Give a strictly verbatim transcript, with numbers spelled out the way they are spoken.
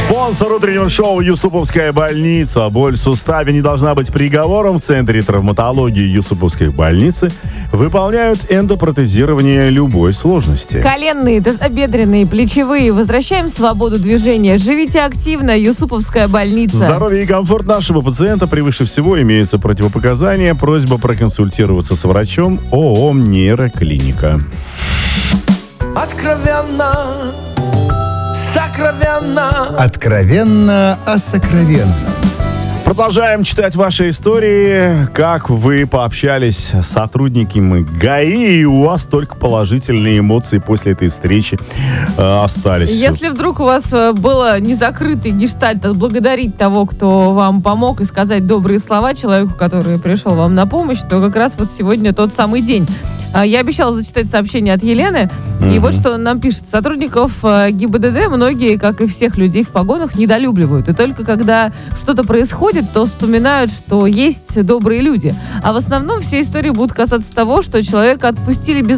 Спонсор утреннего шоу «Юсуповская больница». Боль в суставе не должна быть приговором. В Центре травматологии Юсуповской больницы выполняют эндопротезирование любой сложности. Коленные, тазобедренные, плечевые. Возвращаем свободу движения. Живите активно. Юсуповская больница. Здоровье и комфорт нашего пациента превыше всего. Имеются противопоказания. Просьба проконсультироваться с врачом. ООО «Нейроклиника». Откровенно, сокровенно. Откровенно о сокровенном. Продолжаем читать ваши истории, как вы пообщались с сотрудниками ГАИ, и у вас только положительные эмоции после этой встречи э, остались. Если вдруг у вас было незакрытый гештальт отблагодарить того, кто вам помог, и сказать добрые слова человеку, который пришел вам на помощь, то как раз вот сегодня тот самый день. Я обещала зачитать сообщение от Елены, mm-hmm. и вот что нам пишет. Сотрудников ГИБДД многие, как и всех людей в погонах, недолюбливают. И только когда что-то происходит, то вспоминают, что есть добрые люди. А в основном все истории будут касаться того, что человека отпустили без